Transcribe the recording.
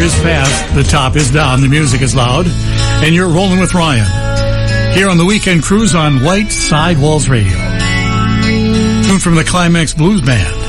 is fast, the top is down, the music is loud, and you're rolling with Ryan. Here on the Weekend Cruise on White Sidewalls Radio. Tune from the Climax Blues Band.